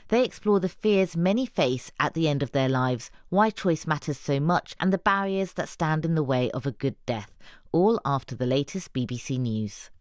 They explore the fears many face at the end of their lives, why choice matters so much, and the barriers that stand in the way of a good death, all after the latest BBC News.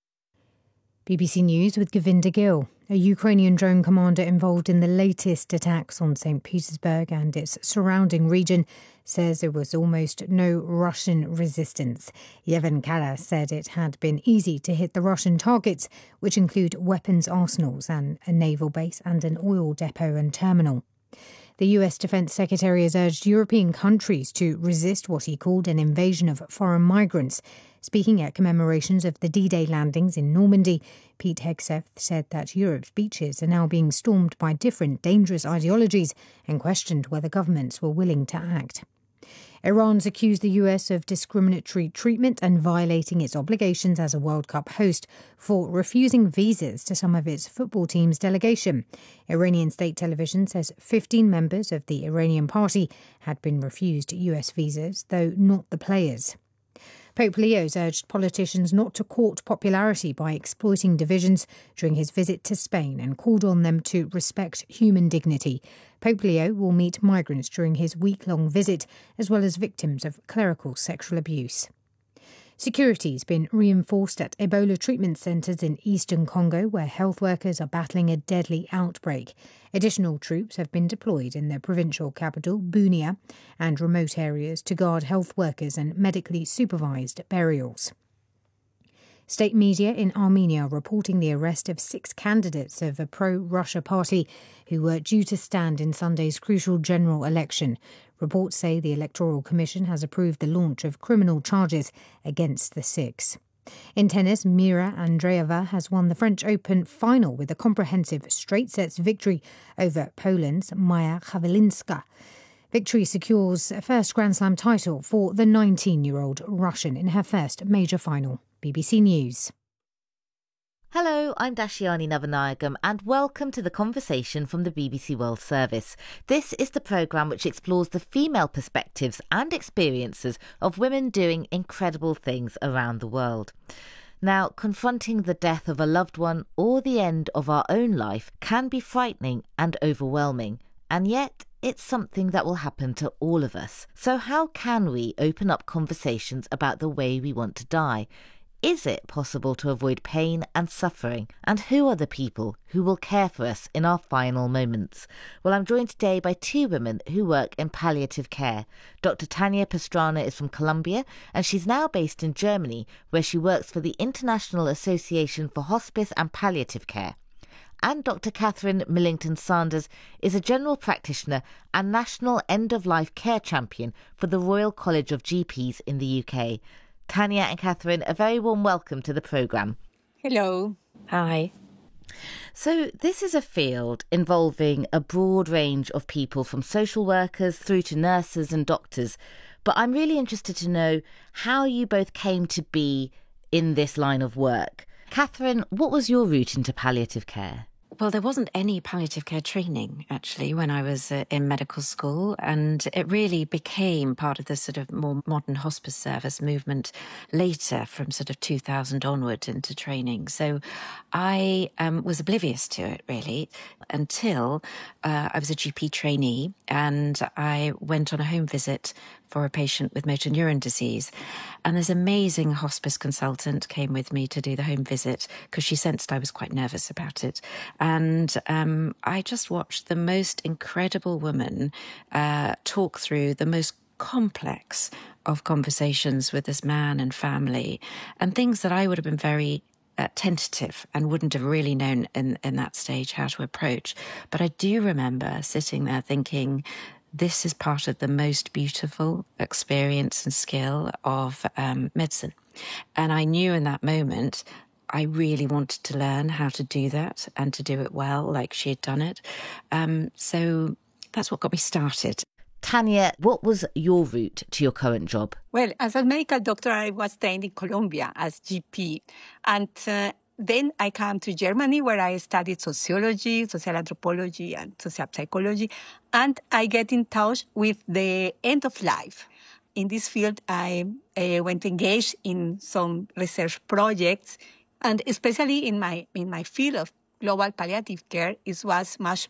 BBC News with Govinda Gill. A Ukrainian drone commander involved in the latest attacks on St. Petersburg and its surrounding region says there was almost no Russian resistance. Yevhen Kara said it had been easy to hit the Russian targets, which include weapons arsenals and a naval base and an oil depot and terminal. The US Defence Secretary has urged European countries to resist what he called an invasion of foreign migrants. Speaking at commemorations of the D-Day landings in Normandy, Pete Hegseth said that Europe's beaches are now being stormed by different dangerous ideologies and questioned whether governments were willing to act. Iran's accused the US of discriminatory treatment and violating its obligations as a World Cup host for refusing visas to some of its football team's delegation. Iranian state television says 15 members of the Iranian party had been refused US visas, though not the players. Pope Leo's urged politicians not to court popularity by exploiting divisions during his visit to Spain and called on them to respect human dignity. Pope Leo will meet migrants during his week-long visit, as well as victims of clerical sexual abuse. Security has been reinforced at Ebola treatment centres in eastern Congo, where health workers are battling a deadly outbreak. Additional troops have been deployed in the provincial capital, Bunia, and remote areas to guard health workers and medically supervised burials. State media in Armenia reporting the arrest of 6 candidates of a pro-Russia party who were due to stand in Sunday's crucial general election. Reports say the Electoral Commission has approved the launch of criminal charges against the 6. In tennis, Mira Andreeva has won the French Open final with a comprehensive straight-sets victory over Poland's Maja Kavelinska. Victory secures a first Grand Slam title for the 19-year-old Russian in her first major final. BBC News. Hello, I'm Dashiani Navanayagam and welcome to the conversation from the BBC World Service. This is the programme which explores the female perspectives and experiences of women doing incredible things around the world. Now, confronting the death of a loved one or the end of our own life can be frightening and overwhelming, and yet it's something that will happen to all of us. So how can we open up conversations about the way we want to die? Is it possible to avoid pain and suffering? And who are the people who will care for us in our final moments? Well, I'm joined today by 2 women who work in palliative care. Dr. Tanya Pastrana is from Colombia, and she's now based in Germany, where she works for the International Association for Hospice and Palliative Care. And Dr. Catherine Millington Sanders is a general practitioner and national end-of-life care champion for the Royal College of GPs in the UK. Tanya and Catherine, a very warm welcome to the programme. Hello. Hi. So this is a field involving a broad range of people, from social workers through to nurses and doctors. But I'm really interested to know how you both came to be in this line of work. Catherine, what was your route into palliative care? Well, there wasn't any palliative care training, actually, when I was in medical school, and it really became part of the sort of more modern hospice service movement later, from sort of 2000 onward into training. So I was oblivious to it, really, until I was a GP trainee and I went on a home visit for a patient with motor neuron disease. And this amazing hospice consultant came with me to do the home visit because she sensed I was quite nervous about it. And I just watched the most incredible woman talk through the most complex of conversations with this man and family, and things that I would have been very tentative and wouldn't have really known in that stage how to approach. But I do remember sitting there thinking, this is part of the most beautiful experience and skill of medicine. And I knew in that moment I really wanted to learn how to do that and to do it well, like she had done it. So that's what got me started. Tanya, what was your route to your current job? Well, as a medical doctor, I was trained in Colombia as GP. And then I came to Germany, where I studied sociology, social anthropology, and social psychology. And I get in touch with the end of life. In this field, I went engaged in some research projects, and especially in my field of global palliative care, it was much